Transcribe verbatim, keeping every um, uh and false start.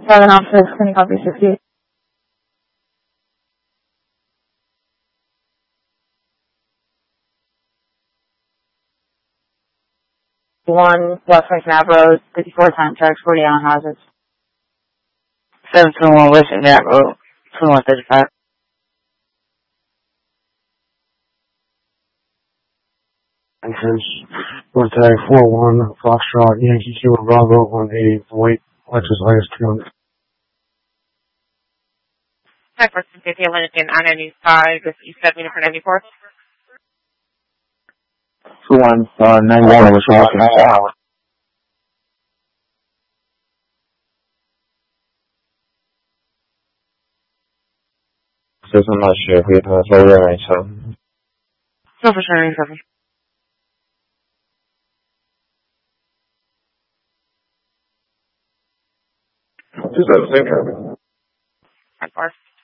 Seven officers, can you copy sixty? One West McNabb Road, fifty-four time checks, forty on houses. seven two one West McNabb Road, twenty-one thirty-five. Entrance, one tag four one, Foxtrot, Yankee Kilo Bravo, one eighty, white, Lexus I S two hundred. Hi, person fifty, Lincoln, I ninety-five, with East seven for ninety-four. two one, uh, ninety-one was walking out. Because I'm not sure if we have a low range, so. So for sure, ninety-seven. Two seven six. Five four.